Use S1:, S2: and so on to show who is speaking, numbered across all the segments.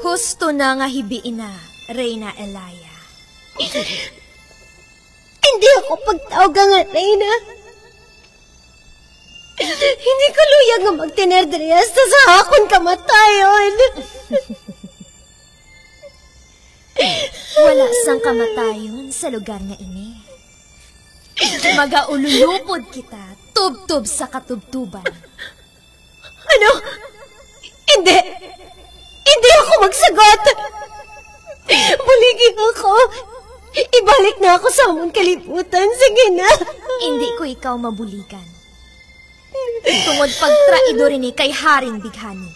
S1: Husto na nga hibiin na, Reyna Elaya.
S2: Hindi ako pagtawag nga, Reyna. Hindi ko luyag nga magtinerdriyas sa akon kamatayon.
S1: Wala sang kamatayon sa lugar nga ini. Magaululupod kita, tubtob sa katubtuban.
S2: Ano? Hindi! Hindi ako magsagot! Buligin ako! Ibalik na ako sa among kalibutan. Sige na!
S1: Hindi ko ikaw mabuligan. Tungod pagtraido rin kay Haring Bighani.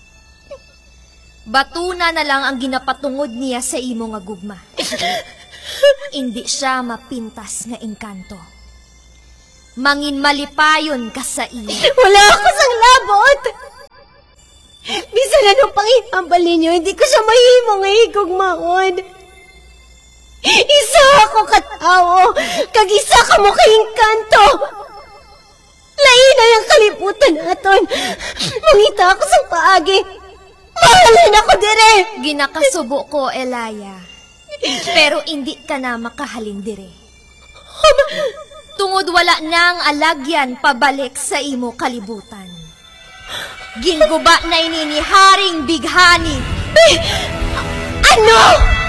S1: Batuna na lang ang ginapatungod niya sa imo nga gugma. Hindi siya mapintas nga engkanto. Mangin malipayon ka sa iyo.
S2: Wala ako sang labot! Bisan anong pangihambal ninyo, hindi ko siya mahimo nga higugmaon. Isa ako katao, kag isa ka mo kay engkanto. Lain na yung kalibutan naton. Mangita ako sa paagi. Mahalan ako dire.
S1: Ginakasubo ko, Elaya. Pero hindi ka na makahalin dire. Tungod wala nang alagyan pabalik sa imo kalibutan. Ginguba na ini ni Haring Bighani.
S2: Ano?